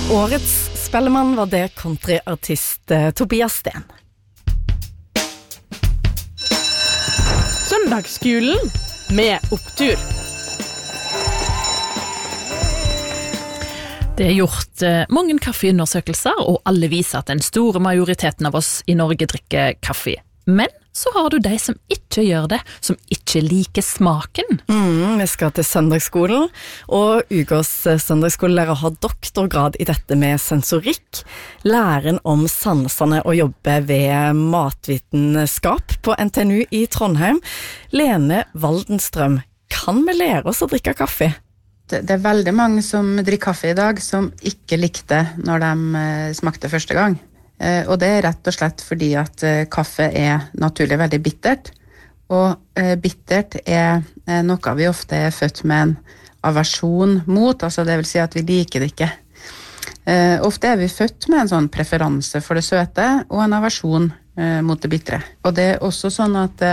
Årets spellemann var det countryartist Tobias Sten. Søndagsskolen med opptur. Det gjort mange kaffeundersøkelser, og alle viser at den store majoriteten av oss i Norge drikker kaffe. Men så har du de som ikke gjør det, som ikke liker smaken. Vi skal til søndagsskolen, og ukas søndagsskolelærer har doktorgrad i dette med sensorikk, læren om sansene og jobbe ved matvitenskap på NTNU i Trondheim. Lene Waldenstrøm, kan vi lære oss å drikke kaffe? Det veldig mange som drikker kaffe i dag som ikke likte når de smakte første gang. Og det rett og slett fordi at kaffe naturlig veldig bittert, og bittert noe vi ofte født med en aversjon mot, altså det vil si at vi liker det ikke. Ofte vi født med en sånn preferanse for det søte, og en aversjon mot det bittre. Og det også sånn at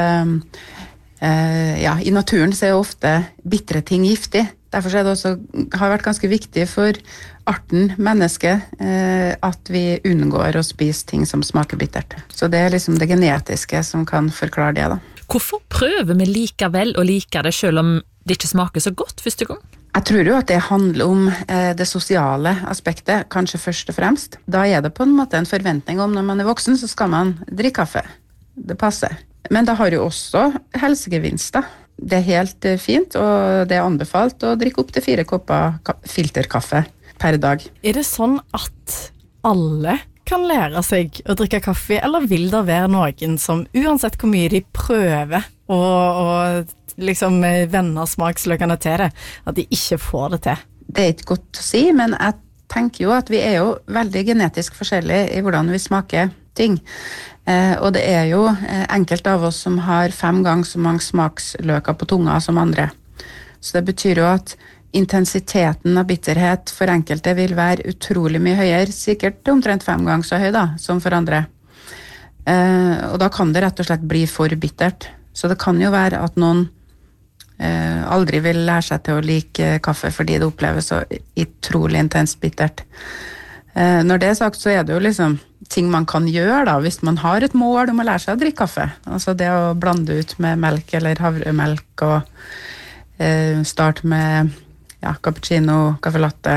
i naturen så ofte bittre ting giftig. Derfor det også har vært ganske viktig for arten menneske at vi unngår å spise ting som smaker bittert. Så det liksom det genetiske som kan forklare det da. Hvorfor prøver vi likevel å like det selv om det ikke smaker så godt første gang? Jeg tror jo at det handler om det sosiale aspektet, kanskje først og fremst. Da det på en måte en forventning om når man voksen, så skal man drikke kaffe. Det passer. Men det har jo også helsegevinster. Det helt fint, og det anbefalt å drikke opp til 4 kopper filterkaffe per dag. Det sånn at alle kan lære seg å drikke kaffe, eller vil det være noen som uansett hvor mye de prøver å liksom vende smaksløkene til det, at de ikke får det til? Det ikke godt å si, men jeg tenker jo at vi jo veldig genetisk forskjellige i hvordan vi smaker ting. Og det jo enkelte av oss som har 5 ganger så mange smaksløker på tunga som andre. Så det betyr jo at intensiteten av bitterhet for enkelte vil være utrolig mye høyere, sikkert omtrent 5 ganger så høy da, som for andre. Og da kan det rett og slett bli for bittert. Så det kan jo være at noen aldri vil lære seg til å like kaffe fordi det oppleves så utrolig intenst bittert. Når det sagt så det jo liksom ting man kan gjøre da, hvis man har et mål om å lære seg å drikke kaffe. Altså det å blande ut med melk eller havremelk og starte med cappuccino, kaffe latte,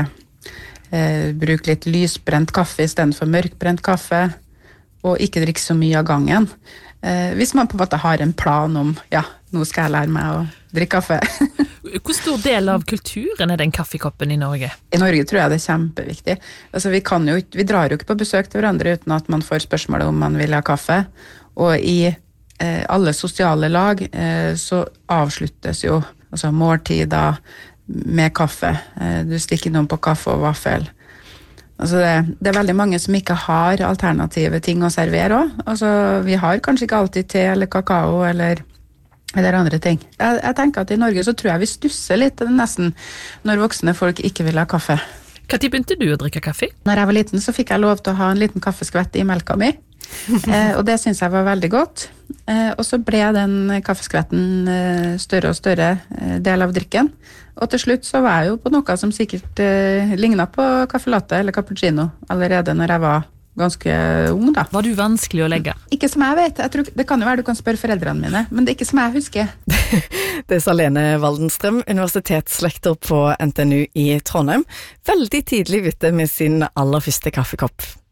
bruk litt lysbrent kaffe i stedet for mørkbrent kaffe, og ikke drikke så mye av gangen. Hvis man på en måte har en plan om, nå skal jeg lære meg å drikke kaffe. Hvor stor del av kulturen den kaffekoppen i Norge? I Norge tror jeg det kjempeviktig. Altså vi drar jo ikke på besøk til hverandre uten at man får spørsmålet om man vil ha kaffe. Og i alle sosiale lag så avsluttes jo måltider med kaffe. Du stikker noen på kaffe og vaffel. Altså det veldig mange som ikke har alternative ting å servere også. Altså vi har kanskje ikke alltid te eller kakao eller andre ting. Jeg tenker at i Norge så tror jeg vi stusser litt nesten når voksne folk ikke vil ha kaffe. Hva tid begynte du å drikke kaffe? Når jeg var liten så fikk jeg lov til å ha en liten kaffeskvett i melka mi, og det synes jeg var veldig godt. Og så ble den kaffeskvetten større og større del av drikken, og til slutt så var jeg jo på noe som sikkert lignet på kaffe latte eller cappuccino allerede når jeg var ganske ung da. Var du vanskelig å legge? Ikke som jeg vet. Jeg tror, det kan jo være du kan spørre foreldrene mine, men det ikke som jeg husker. Det sa Lene Waldenstrøm, universitetslektor på NTNU i Trondheim. Veldig tidlig ute med sin aller første kaffekopp.